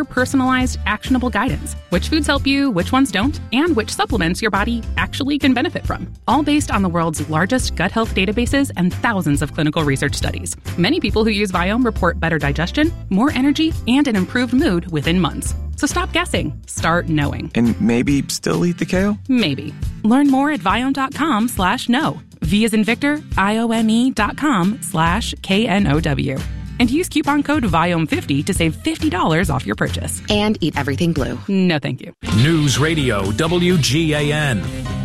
hyper-personalized, actionable guidance. Which foods help you, which ones don't, and which supplements your body actually can benefit from. All based on the world's largest gut health databases and thousands of clinical research studies. Many people who use Viome report better digestion, more energy, and an improved mood within months. So stop guessing. Start knowing. And maybe still eat the kale? Maybe. Learn more at Viome.com/know. V as in Victor, IOME.com/KNOW. And use coupon code VIOME50 to save $50 off your purchase. And eat everything blue. No, thank you. News Radio WGAN.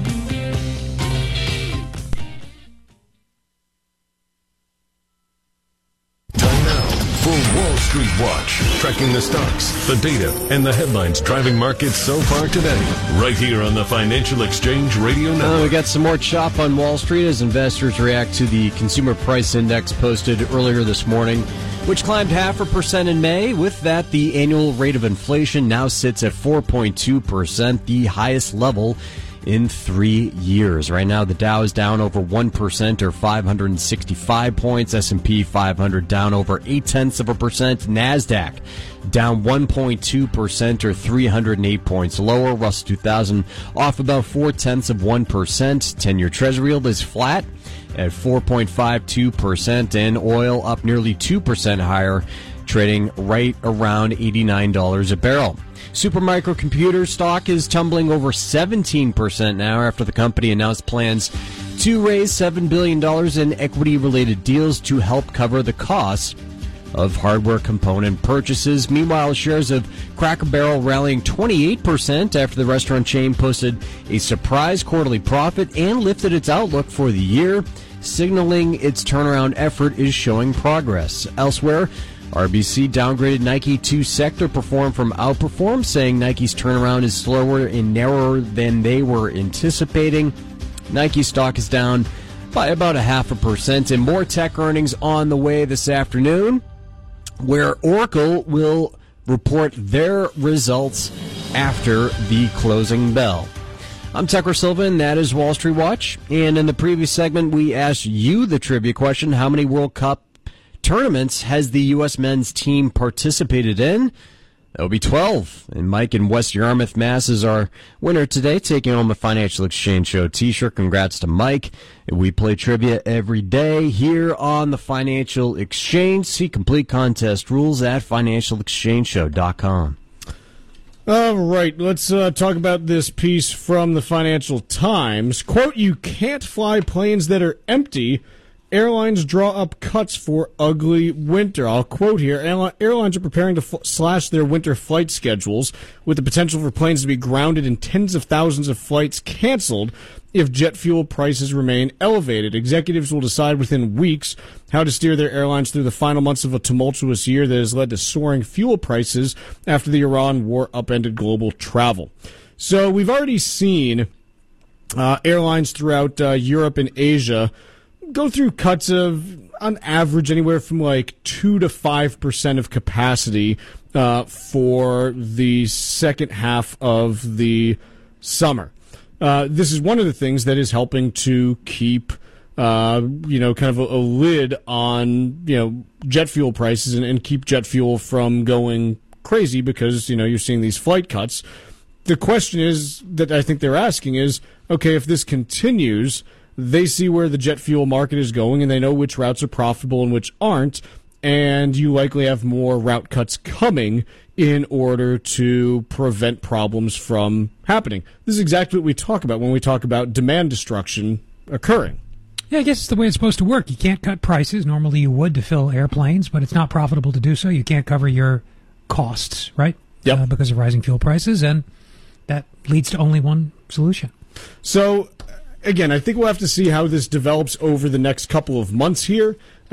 Time now for Wall Street Watch, tracking the stocks, the data, and the headlines driving markets so far today. Right here on the Financial Exchange Radio Network. We got some more chop on Wall Street as investors react to the Consumer Price Index posted earlier this morning, which climbed 0.5% in May. With that, the annual rate of inflation now sits at 4.2%, the highest level in 3 years. Right now, the Dow is down over 1% or 565 points. S&P 500 down over 0.8%. NASDAQ down 1.2% or 308 points lower. Russell 2000 off about 0.4%. 10-year Treasury yield is flat at 4.52%, and oil up nearly 2% higher, trading right around $89 a barrel. Supermicro Computer stock is tumbling over 17% now after the company announced plans to raise $7 billion in equity-related deals to help cover the costs of hardware component purchases. Meanwhile, shares of Cracker Barrel rallying 28% after the restaurant chain posted a surprise quarterly profit and lifted its outlook for the year, signaling its turnaround effort is showing progress. Elsewhere, RBC downgraded Nike to sector perform from outperform, saying Nike's turnaround is slower and narrower than they were anticipating. Nike stock is down by about 0.5%, and more tech earnings on the way this afternoon, where Oracle will report their results after the closing bell. I'm Tucker Silva, and that is Wall Street Watch. And in the previous segment, we asked you the trivia question: how many World Cup tournaments has the U.S. men's team participated in? That'll be 12. And Mike in West Yarmouth, Mass. is our winner today, taking home a Financial Exchange Show t-shirt. Congrats to Mike. We play trivia every day here on the Financial Exchange. See complete contest rules at financialexchangeshow.com. All right, let's talk about this piece from the Financial Times. Quote, "You can't fly planes that are empty. Airlines draw up cuts for ugly winter." I'll quote here: "Airlines are preparing to slash their winter flight schedules, with the potential for planes to be grounded and tens of thousands of flights canceled if jet fuel prices remain elevated. Executives will decide within weeks how to steer their airlines through the final months of a tumultuous year that has led to soaring fuel prices after the Iran war upended global travel." So we've already seen airlines throughout Europe and Asia go through cuts of, on average, anywhere from like 2 to 5% of capacity for the second half of the summer. This is one of the things that is helping to keep, kind of a lid on, jet fuel prices and keep jet fuel from going crazy because, you're seeing these flight cuts. The question is that I think they're asking is, okay, if this continues, they see where the jet fuel market is going, and they know which routes are profitable and which aren't, and you likely have more route cuts coming in order to prevent problems from happening. This is exactly what we talk about when we talk about demand destruction occurring. Yeah, I guess it's the way it's supposed to work. You can't cut prices. Normally you would to fill airplanes, but it's not profitable to do so. You can't cover your costs, right? Yep. Because of rising fuel prices, and that leads to only one solution. So, again, I think we'll have to see how this develops over the next couple of months here.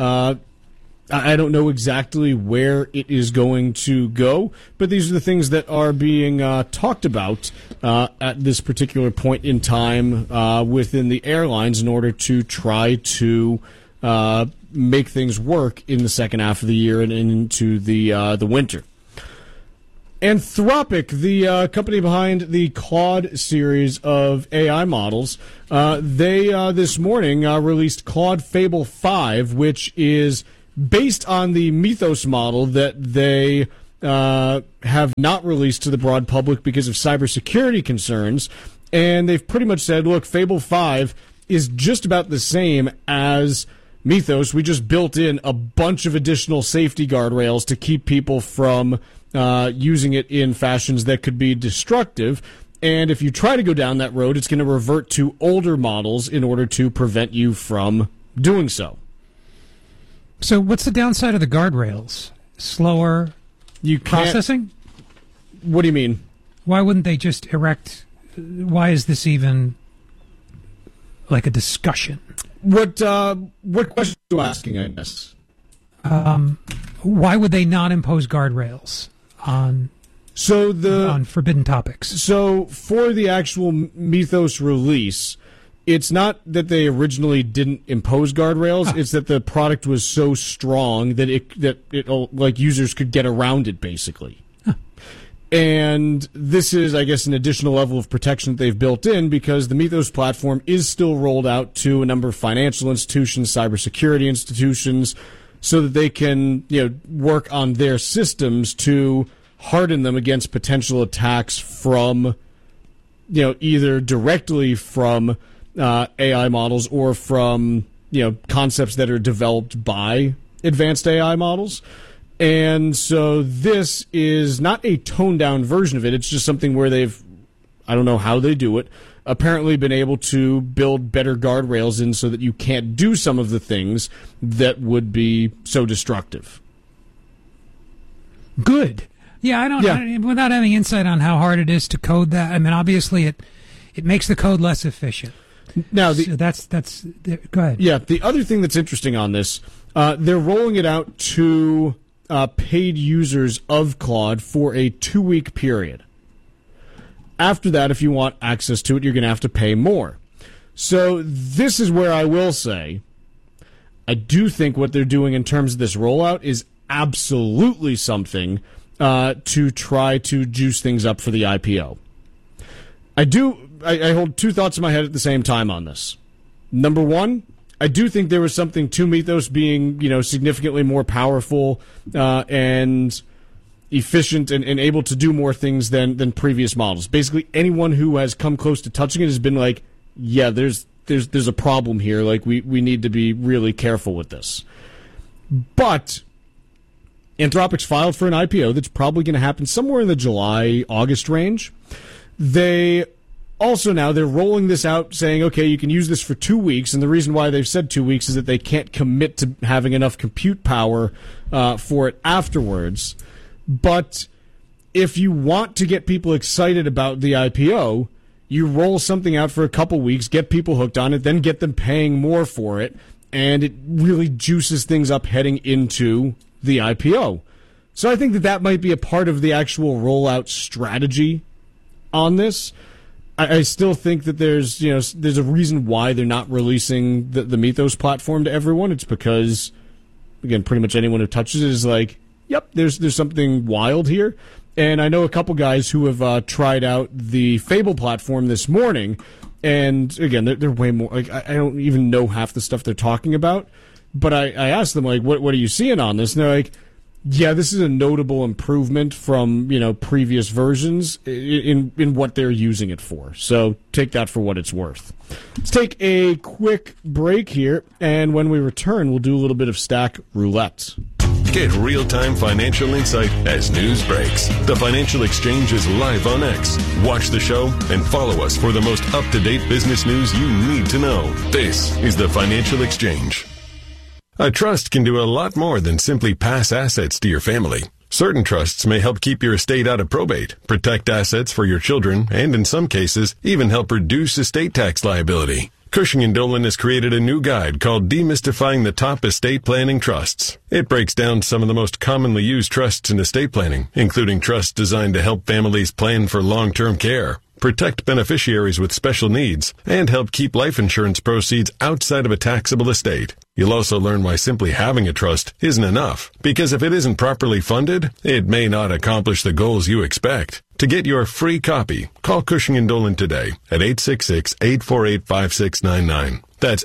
I don't know exactly where it is going to go, but these are the things that are being talked about at this particular point in time within the airlines in order to try to make things work in the second half of the year and into the winter. Anthropic, the company behind the Claude series of AI models, they this morning released Claude Fable 5, which is based on the Mythos model that they have not released to the broad public because of cybersecurity concerns. And they've pretty much said, look, Fable 5 is just about the same as Mythos. We just built in a bunch of additional safety guardrails to keep people from using it in fashions that could be destructive. And if you try to go down that road, it's going to revert to older models in order to prevent you from doing so. So what's the downside of the guardrails? Slower processing? What do you mean? Why wouldn't they just erect... Why is this even like a discussion? What question are you asking, I guess? Why would they not impose guardrails on forbidden topics? So for the actual Mythos release, it's not that they originally didn't impose guardrails. It's that the product was so strong that it like users could get around it, basically. And this is, I guess, an additional level of protection that they've built in because the Mythos platform is still rolled out to a number of financial institutions, cybersecurity institutions, so that they can, work on their systems to harden them against potential attacks from, either directly from AI models or from, concepts that are developed by advanced AI models. And so this is not a toned-down version of it. It's just something where they've, I don't know how they do it, apparently been able to build better guardrails in so that you can't do some of the things that would be so destructive. Good. Yeah, I don't without having insight on how hard it is to code that, I mean, obviously it makes the code less efficient. Now, so that's go ahead. Yeah, the other thing that's interesting on this, they're rolling it out to paid users of Claude for a 2-week period. After that, if you want access to it, you're going to have to pay more. So this is where I will say, I do think what they're doing in terms of this rollout is absolutely something to try to juice things up for the IPO. I hold two thoughts in my head at the same time on this. Number one, I do think there was something to Mythos being, significantly more powerful and efficient and able to do more things than previous models. Basically, anyone who has come close to touching it has been like, yeah, there's a problem here. Like, we need to be really careful with this. But Anthropic's filed for an IPO that's probably going to happen somewhere in the July-August range. They're rolling this out saying, okay, you can use this for 2 weeks, and the reason why they've said 2 weeks is that they can't commit to having enough compute power for it afterwards. But if you want to get people excited about the IPO, you roll something out for a couple weeks, get people hooked on it, then get them paying more for it, and it really juices things up heading into the IPO. So I think that might be a part of the actual rollout strategy on this. I still think that there's a reason why they're not releasing the Mythos platform to everyone. It's because, again, pretty much anyone who touches it is like, yep, there's something wild here. And I know a couple guys who have tried out the Fable platform this morning, and again, they're way more like I don't even know half the stuff they're talking about. But I asked them, like, what are you seeing on this? And they're like, yeah, this is a notable improvement from, previous versions in what they're using it for. So take that for what it's worth. Let's take a quick break here, and when we return, we'll do a little bit of Stack Roulette. Get real-time financial insight as news breaks. The Financial Exchange is live on X. Watch the show and follow us for the most up-to-date business news you need to know. This is the Financial Exchange. A trust can do a lot more than simply pass assets to your family. Certain trusts may help keep your estate out of probate, protect assets for your children, and in some cases, even help reduce estate tax liability. Cushing & Dolan has created a new guide called Demystifying the Top Estate Planning Trusts. It breaks down some of the most commonly used trusts in estate planning, including trusts designed to help families plan for long-term care, protect beneficiaries with special needs, and help keep life insurance proceeds outside of a taxable estate. You'll also learn why simply having a trust isn't enough, because if it isn't properly funded, it may not accomplish the goals you expect. To get your free copy, call Cushing & Dolan today at 866-848-5699. That's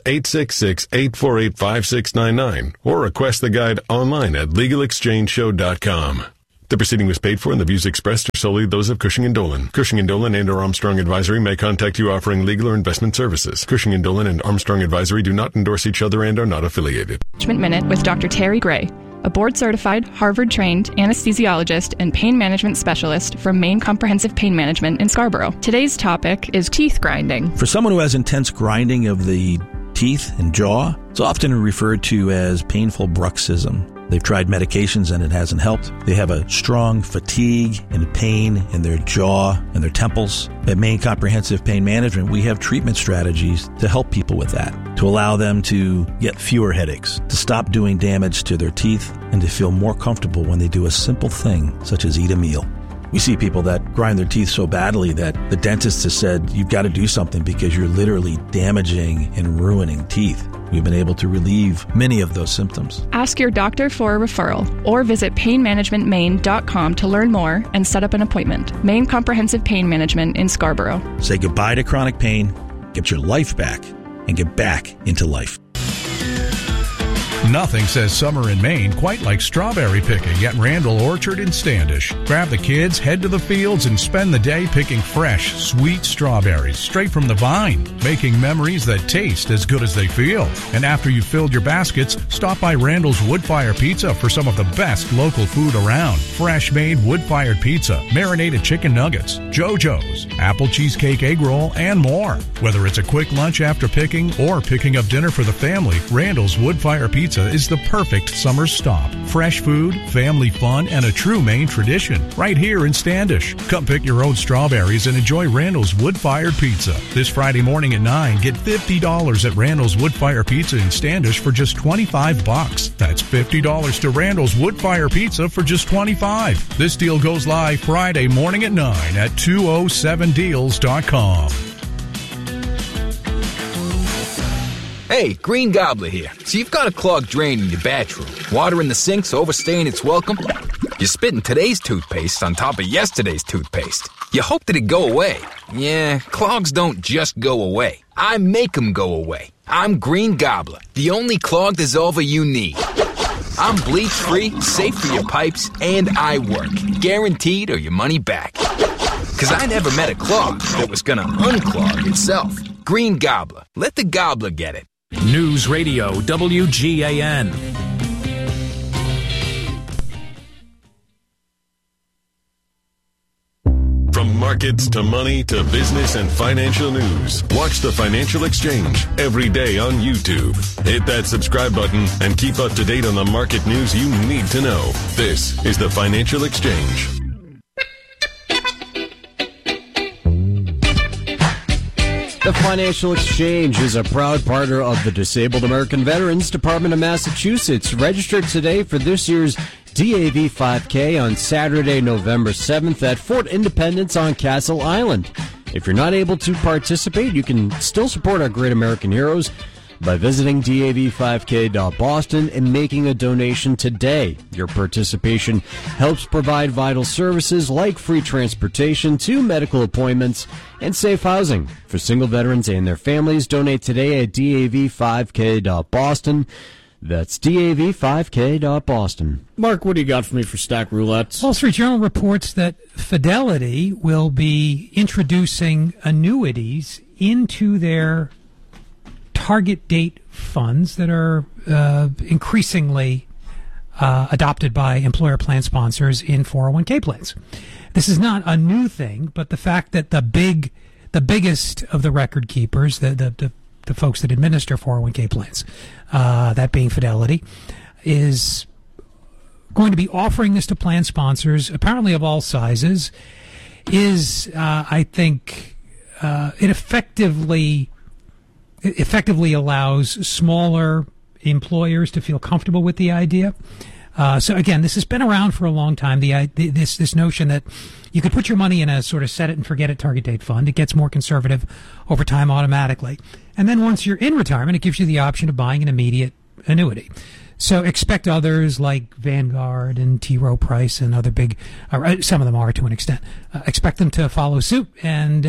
866-848-5699, or request the guide online at LegalExchangeShow.com. The proceeding was paid for and the views expressed are solely those of Cushing & Dolan. Cushing & Dolan and or Armstrong Advisory may contact you offering legal or investment services. Cushing & Dolan and Armstrong Advisory do not endorse each other and are not affiliated. Management Minute with Dr. Terry Gray, a board-certified, Harvard-trained anesthesiologist and pain management specialist from Maine Comprehensive Pain Management in Scarborough. Today's topic is teeth grinding. For someone who has intense grinding of the teeth and jaw, it's often referred to as painful bruxism. They've tried medications and it hasn't helped. They have a strong fatigue and pain in their jaw and their temples. At Maine Comprehensive Pain Management, we have treatment strategies to help people with that, to allow them to get fewer headaches, to stop doing damage to their teeth, and to feel more comfortable when they do a simple thing such as eat a meal. We see people that grind their teeth so badly that the dentist has said, you've got to do something because you're literally damaging and ruining teeth. We've been able to relieve many of those symptoms. Ask your doctor for a referral or visit painmanagementmaine.com to learn more and set up an appointment. Maine Comprehensive Pain Management in Scarborough. Say goodbye to chronic pain, get your life back, and get back into life. Nothing says summer in Maine quite like strawberry picking at Randall Orchard in Standish. Grab the kids, head to the fields, and spend the day picking fresh, sweet strawberries straight from the vine, making memories that taste as good as they feel. And after you've filled your baskets, stop by Randall's Wood-Fire Pizza for some of the best local food around. Fresh-made wood-fired pizza, marinated chicken nuggets, JoJo's, apple cheesecake egg roll, and more. Whether it's a quick lunch after picking or picking up dinner for the family, Randall's Wood-Fire Pizza is the perfect summer stop. Fresh food, family fun, and a true Maine tradition right here in Standish. Come pick your own strawberries and enjoy Randall's Wood-Fired Pizza. This Friday morning at 9, get $50 at Randall's Wood-Fire Pizza in Standish for just $25. That's $50 to Randall's Wood-Fire Pizza for just $25. This deal goes live Friday morning at 9 at 207deals.com. Hey, Green Gobbler here. So you've got a clogged drain in your bathroom. Water in the sink's overstaying its welcome. You're spitting today's toothpaste on top of yesterday's toothpaste. You hope that it go away. Yeah, clogs don't just go away. I make them go away. I'm Green Gobbler, the only clog dissolver you need. I'm bleach-free, safe for your pipes, and I work. Guaranteed or your money back. Because I never met a clog that was gonna unclog itself. Green Gobbler. Let the gobbler get it. News Radio WGAN. From markets to money to business and financial news, watch the Financial Exchange every day on YouTube. Hit that subscribe button and keep up to date on the market news you need to know. This is the Financial Exchange. The Financial Exchange is a proud partner of the Disabled American Veterans Department of Massachusetts. Register today for this year's DAV 5K on Saturday, November 7th at Fort Independence on Castle Island. If you're not able to participate, you can still support our great American heroes by visiting dav5k.boston and making a donation today. Your participation helps provide vital services like free transportation to medical appointments and safe housing for single veterans and their families. Donate today at dav5k.boston. That's dav5k.boston. Mark, what do you got for me for Stack Roulette? Wall Street Journal reports that Fidelity will be introducing annuities into their target date funds that are increasingly adopted by employer plan sponsors in 401k plans. This is not a new thing, but the fact that the biggest of the record keepers, the folks that administer 401k plans, that being Fidelity, is going to be offering this to plan sponsors, apparently of all sizes, is, I think, it effectively allows smaller employers to feel comfortable with the idea. So again, this has been around for a long time. This notion that you could put your money in a sort of set it and forget it target date fund. It gets more conservative over time automatically. And then once you're in retirement, it gives you the option of buying an immediate annuity. So expect others like Vanguard and T. Rowe Price and other big, some of them are to an extent, expect them to follow suit and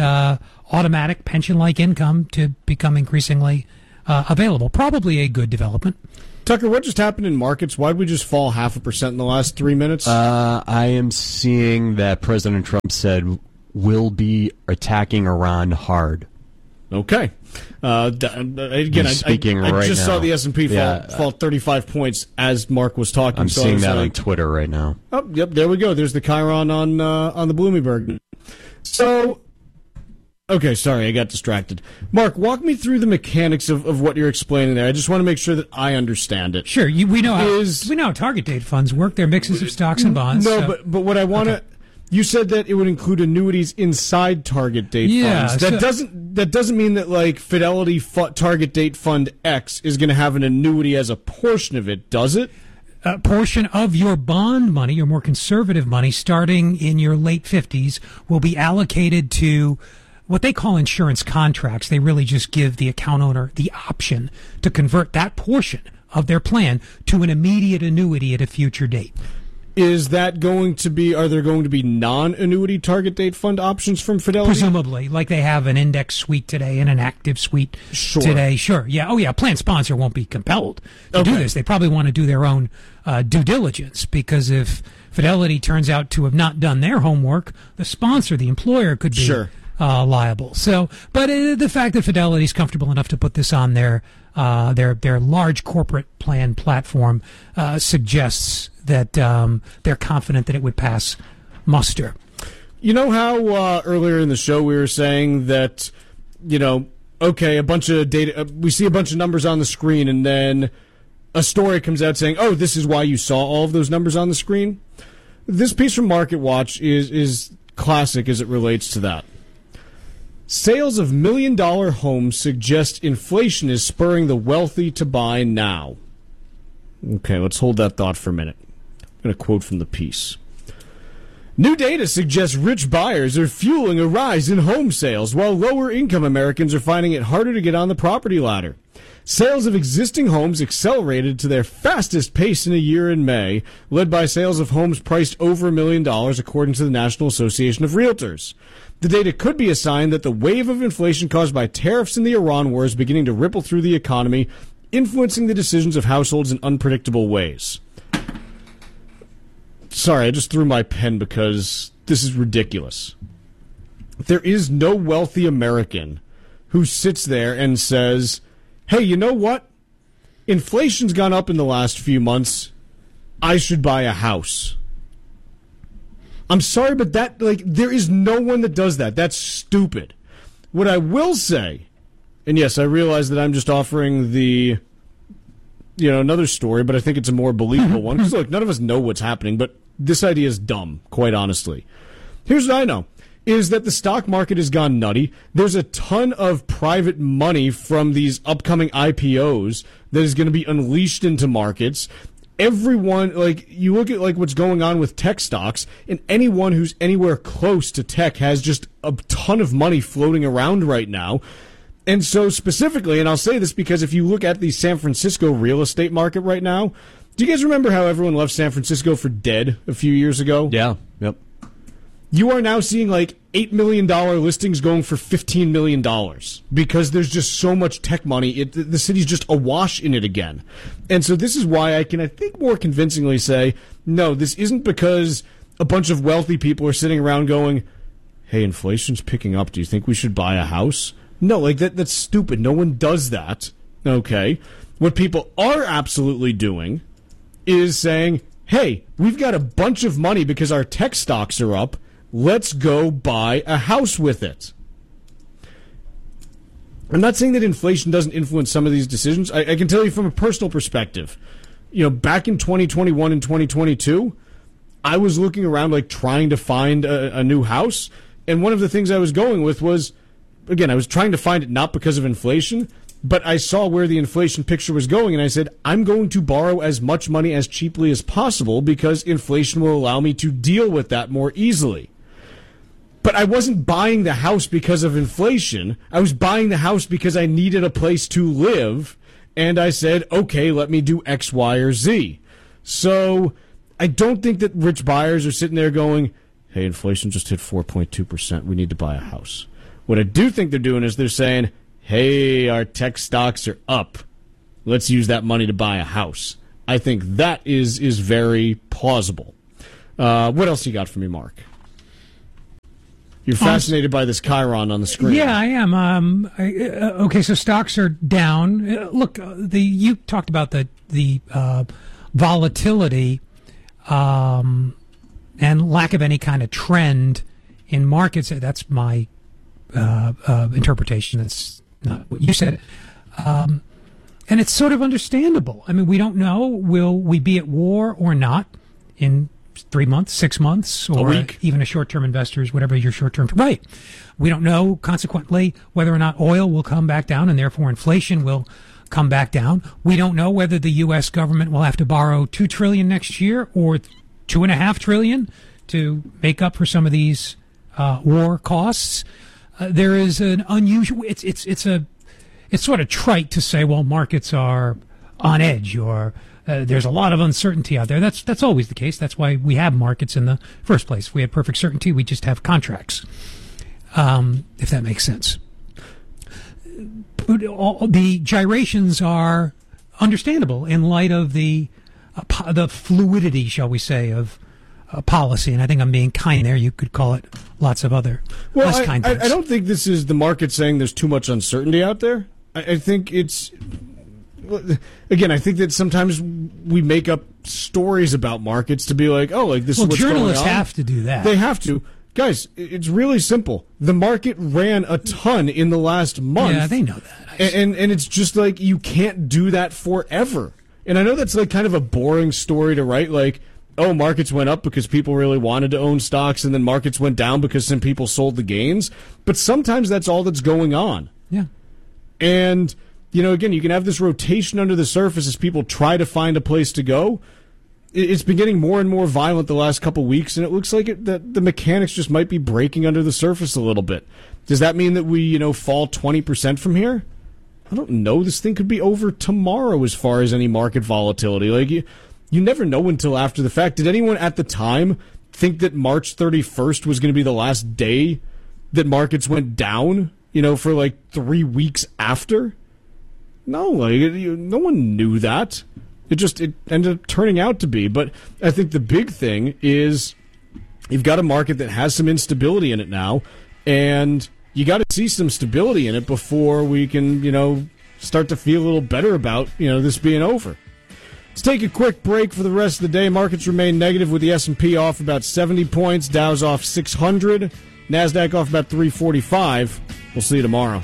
automatic pension-like income to become increasingly available. Probably a good development. Tucker, what just happened in markets? Why did we just fall 0.5% in the last 3 minutes? I am seeing that President Trump said we'll be attacking Iran hard. Okay. Again, I just saw the S&P fall 35 points as Mark was talking. I'm seeing that on Twitter right now. Oh, yep, there we go. There's the Chiron on the Bloomberg. So, okay, sorry, I got distracted. Mark, walk me through the mechanics of what you're explaining there. I just want to make sure that I understand it. Sure, we know how target date funds work. They're mixes of stocks and bonds. No, but what I want to... Okay. You said that it would include annuities inside target date funds. That doesn't mean that like Fidelity target date fund X is going to have an annuity as a portion of it, does it? A portion of your bond money, your more conservative money, starting in your late 50s, will be allocated to what they call insurance contracts. They really just give the account owner the option to convert that portion of their plan to an immediate annuity at a future date. Are there going to be non-annuity target date fund options from Fidelity? Presumably, like they have an index suite today and an active suite today. Sure. Yeah. Oh, yeah. Plan sponsor won't be compelled to do this. They probably want to do their own due diligence, because if Fidelity turns out to have not done their homework, the sponsor, the employer, could be liable. So, but the fact that Fidelity is comfortable enough to put this on their large corporate plan platform suggests that they're confident that it would pass muster. You know how earlier in the show we were saying that, a bunch of data, we see a bunch of numbers on the screen, and then a story comes out saying, oh, this is why you saw all of those numbers on the screen? This piece from Market Watch is classic as it relates to that. Sales of $1 million homes suggest inflation is spurring the wealthy to buy now. Okay, let's hold that thought for a minute. I'm going to quote from the piece. New data suggests rich buyers are fueling a rise in home sales, while lower-income Americans are finding it harder to get on the property ladder. Sales of existing homes accelerated to their fastest pace in a year in May, led by sales of homes priced over $1 million, according to the National Association of Realtors. The data could be a sign that the wave of inflation caused by tariffs and the Iran war is beginning to ripple through the economy, influencing the decisions of households in unpredictable ways. Sorry, I just threw my pen because this is ridiculous. There is no wealthy American who sits there and says, hey, you know what? Inflation's gone up in the last few months. I should buy a house. I'm sorry, but there is no one that does that. That's stupid. What I will say, and yes, I realize that I'm just offering another story, but I think it's a more believable one. Because look, none of us know what's happening, but this idea is dumb, quite honestly. Here's what I know, is that the stock market has gone nutty. There's a ton of private money from these upcoming IPOs that is going to be unleashed into markets. Everyone, you look at what's going on with tech stocks, and anyone who's anywhere close to tech has just a ton of money floating around right now. And so specifically, and I'll say this because if you look at the San Francisco real estate market right now, do you guys remember how everyone left San Francisco for dead a few years ago? Yeah, yep. You are now seeing $8 million listings going for $15 million because there's just so much tech money. The city's just awash in it again. And so this is why I think, more convincingly say, no, this isn't because a bunch of wealthy people are sitting around going, hey, inflation's picking up. Do you think we should buy a house? No, that's stupid. No one does that. Okay. What people are absolutely doing is saying, hey, we've got a bunch of money because our tech stocks are up. Let's go buy a house with it. I'm not saying that inflation doesn't influence some of these decisions. I can tell you from a personal perspective, back in 2021 and 2022, I was looking around trying to find a new house. And one of the things I was going with was, again, I was trying to find it not because of inflation, but I saw where the inflation picture was going, and I said, I'm going to borrow as much money as cheaply as possible because inflation will allow me to deal with that more easily. But I wasn't buying the house because of inflation. I was buying the house because I needed a place to live, and I said, okay, let me do X, Y, or Z. So I don't think that rich buyers are sitting there going, hey, inflation just hit 4.2%. We need to buy a house. What I do think they're doing is they're saying, hey, our tech stocks are up. let's use that money to buy a house. I think that is very plausible. What else you got for me, Mark? You're fascinated by this Chiron on the screen. Yeah, I am. Okay, so stocks are down. Look, you talked about the volatility and lack of any kind of trend in markets. That's my interpretation. That's not what you said. And it's sort of understandable. I mean, we don't know. Will we be at war or not in 3 months, 6 months, or even a short-term investors, whatever your short-term... Right. We don't know, consequently, whether or not oil will come back down and therefore inflation will come back down. We don't know whether the U.S. government will have to borrow $2 trillion next year or $2.5 trillion to make up for some of these war costs. There is an unusual... It's sort of trite to say, well, markets are on edge or... there's a lot of uncertainty out there. That's always the case. That's why we have markets in the first place. If we had perfect certainty, we just have contracts, if that makes sense. The gyrations are understandable in light of the fluidity, shall we say, of policy. And I think I'm being kind there. You could call it lots of other less kind things. I don't think this is the market saying there's too much uncertainty out there. I think it's... Again, I think that sometimes we make up stories about markets to be like, oh, like this is what's going on. Journalists have to do that. They have to. Guys, it's really simple. The market ran a ton in the last month. Yeah, they know that. And it's just like you can't do that forever. And I know that's like kind of a boring story to write, like, oh, markets went up because people really wanted to own stocks, and then markets went down because some people sold the gains. But sometimes that's all that's going on. Yeah. And... you know, again, you can have this rotation under the surface as people try to find a place to go. It's been getting more and more violent the last couple weeks, and it looks like that the mechanics just might be breaking under the surface a little bit. Does that mean that we, fall 20% from here? I don't know. This thing could be over tomorrow as far as any market volatility. Like, you never know until after the fact. Did anyone at the time think that March 31st was going to be the last day that markets went down, for like 3 weeks after? No, no one knew that. It ended up turning out to be. But I think the big thing is you've got a market that has some instability in it now, and you got to see some stability in it before we can, start to feel a little better about, this being over. Let's take a quick break for the rest of the day. Markets remain negative with the S&P off about 70 points, Dow's off 600, NASDAQ off about 345. We'll see you tomorrow.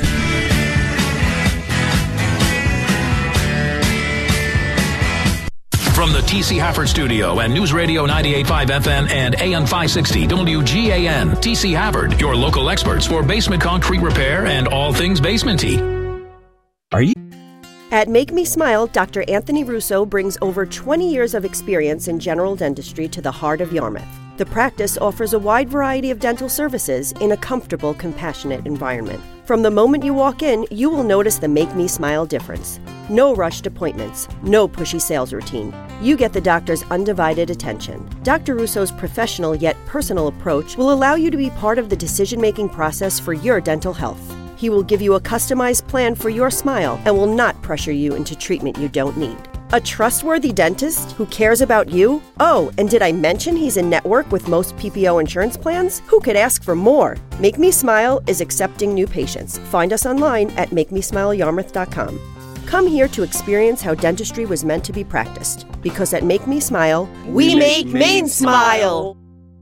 From the T.C. Hafford Studio and News Radio 98.5 FM and AM 560 WGAN, T.C. Hafford, your local experts for basement concrete repair and all things basement-y. Are you? At Make Me Smile, Dr. Anthony Russo brings over 20 years of experience in general dentistry to the heart of Yarmouth. The practice offers a wide variety of dental services in a comfortable, compassionate environment. From the moment you walk in, you will notice the Make Me Smile difference. No rushed appointments, no pushy sales routine. You get the doctor's undivided attention. Dr. Russo's professional yet personal approach will allow you to be part of the decision-making process for your dental health. He will give you a customized plan for your smile and will not pressure you into treatment you don't need. A trustworthy dentist who cares about you? Oh, and did I mention he's in network with most PPO insurance plans? Who could ask for more? Make Me Smile is accepting new patients. Find us online at MakeMeSmileYarmouth.com. Come here to experience how dentistry was meant to be practiced. Because at Make Me Smile, we make Maine smile!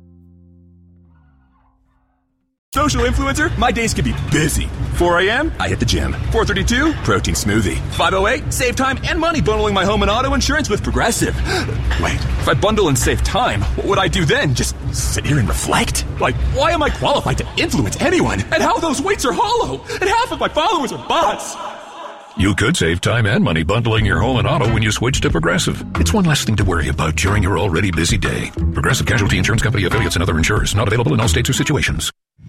Social influencer? My days can be busy. 4 a.m., I hit the gym. 4:32, protein smoothie. 5:08, save time and money bundling my home and auto insurance with Progressive. Wait, if I bundle and save time, what would I do then? Just sit here and reflect? Like, why am I qualified to influence anyone? And how those weights are hollow? And half of my followers are bots? You could save time and money bundling your home and auto when you switch to Progressive. It's one less thing to worry about during your already busy day. Progressive Casualty Insurance Company affiliates and other insurers. Not available in all states or situations.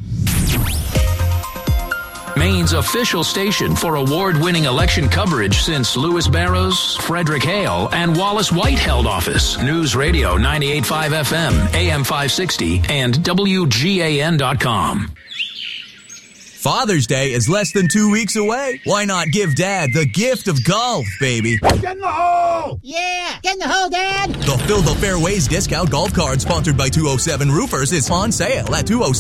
Maine's official station for award-winning election coverage since Louis Barrows, Frederick Hale, and Wallace White held office. News Radio 98.5 FM, AM 560, and WGAN.com. Father's Day is less than 2 weeks away. Why not give Dad the gift of golf, baby? Get in the hole! Yeah, get in the hole, Dad! The Fill the Fairways discount golf card sponsored by 207 Roofers is on sale at 207.